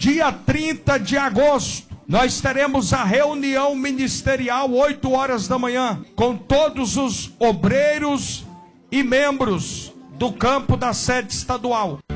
dia 30 de agosto, nós teremos a reunião ministerial, 8 horas da manhã, com todos os obreiros e membros do campo da sede estadual.